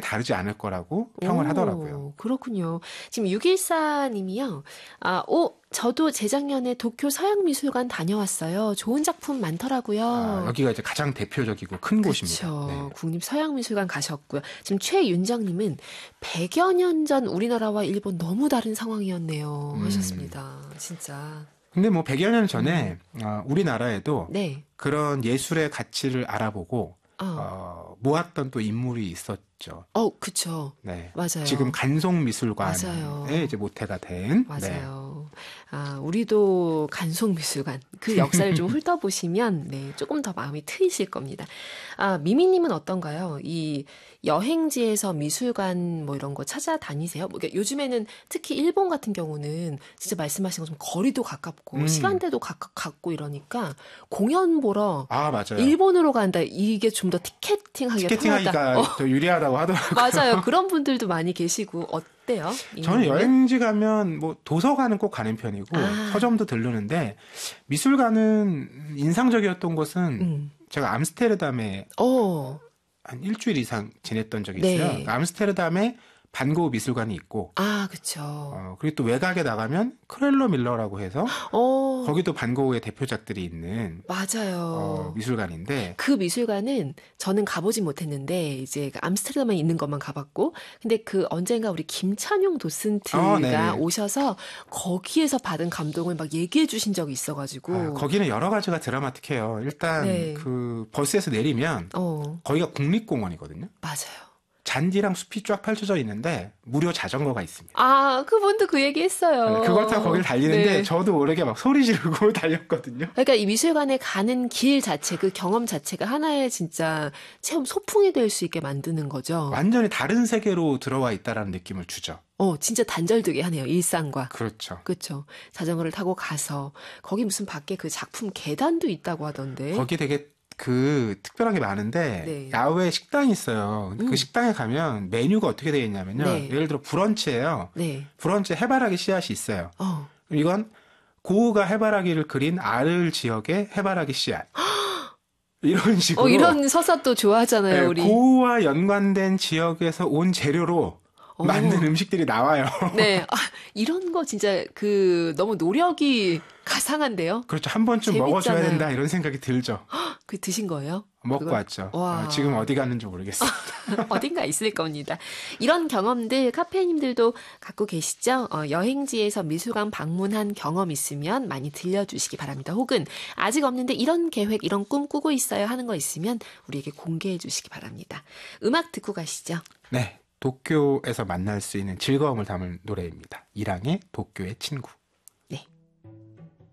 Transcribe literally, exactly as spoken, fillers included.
다르지 않을 거라고 평을 오, 하더라고요. 그렇군요. 지금 육일사님이요. 아, 오, 저도 재작년에 도쿄 서양미술관 다녀왔어요. 좋은 작품 많더라고요. 아, 여기가 이제 가장 대표적이고 큰 곳입니다. 그렇죠. 네. 국립서양미술관 가셨고요. 지금 최윤정님은 백여 년 전 우리나라와 일본 너무 다른 상황이었네요. 음. 하셨습니다. 진짜. 근데 뭐 백여 년 전에 음. 어, 우리나라에도 네. 그런 예술의 가치를 알아보고 어. 어, 모았던 또 인물이 있었죠. 어, 그쵸. 네. 맞아요. 지금 간송미술관에 맞아요. 이제 모태가 된. 맞아요. 네. 아, 우리도 간송미술관 그 역사를 좀 훑어보시면 네, 조금 더 마음이 트이실 겁니다. 아, 미미님은 어떤가요? 이 여행지에서 미술관 뭐 이런 거 찾아다니세요? 뭐, 그러니까 요즘에는 특히 일본 같은 경우는 진짜 말씀하신 것처럼 거리도 가깝고 음. 시간대도 가깝, 같고 이러니까 공연 보러 아, 맞아요. 일본으로 간다. 이게 좀 더 티켓팅하기가 티켓팅하기가 편하다. 어. 더 유리하다고 하더라고요. 맞아요. 그런 분들도 많이 계시고 어때요? 저는 여행지 가면 뭐 도서관은 꼭 가는 편이고 아. 서점도 들르는데 미술관은 인상적이었던 것은 음. 제가 암스테르담에 오. 한 일주일 이상 지냈던 적이 네. 있어요. 그러니까 암스테르담에 반고흐 미술관이 있고, 아, 그렇죠. 어, 그리고 또 외곽에 나가면 크렐로 밀러라고 해서 오. 거기도 반고흐의 대표작들이 있는 맞아요. 어, 미술관인데 그 미술관은 저는 가보진 못했는데 이제 암스테르담에 있는 것만 가봤고, 근데 그 언젠가 우리 김찬용 도슨트가 어, 오셔서 거기에서 받은 감동을 막 얘기해 주신 적이 있어가지고 아, 거기는 여러 가지가 드라마틱해요. 일단 네. 그 버스에서 내리면 어. 거기가 국립공원이거든요. 맞아요. 잔디랑 숲이 쫙 펼쳐져 있는데 무료 자전거가 있습니다. 아, 그분도 그 얘기 했어요. 네, 그걸 타고 거기를 달리는데 네. 저도 모르게 막 소리 지르고 달렸거든요. 그러니까 이 미술관에 가는 길 자체, 그 경험 자체가 하나의 진짜 체험 소풍이 될 수 있게 만드는 거죠. 완전히 다른 세계로 들어와 있다라는 느낌을 주죠. 어, 진짜 단절되게 하네요. 일상과. 그렇죠. 그렇죠. 자전거를 타고 가서 거기 무슨 밖에 그 작품 계단도 있다고 하던데. 거기 되게 그 특별한 게 많은데 네. 야외 식당이 있어요. 음. 그 식당에 가면 메뉴가 어떻게 되어 있냐면요. 네. 예를 들어 브런치예요. 네. 브런치 해바라기 씨앗이 있어요. 어. 이건 고흐가 해바라기를 그린 아를 지역의 해바라기 씨앗. 이런 식으로. 어, 이런 서사 또 좋아하잖아요. 네, 우리. 고흐와 연관된 지역에서 온 재료로 오. 만든 음식들이 나와요. 네. 아, 이런 거 진짜 그 너무 노력이 가상한데요? 그렇죠. 한 번쯤 재밌잖아요. 먹어줘야 된다 이런 생각이 들죠. 그 드신 거예요? 먹고 그걸? 왔죠. 어, 지금 어디 갔는지 모르겠어요. 어딘가 있을 겁니다. 이런 경험들 카페님들도 갖고 계시죠? 어, 여행지에서 미술관 방문한 경험 있으면 많이 들려주시기 바랍니다. 혹은 아직 없는데 이런 계획, 이런 꿈 꾸고 있어요 하는 거 있으면 우리에게 공개해 주시기 바랍니다. 음악 듣고 가시죠. 네. 도쿄에서 만날 수 있는 즐거움을 담은 노래입니다. 이랑의 도쿄의 친구.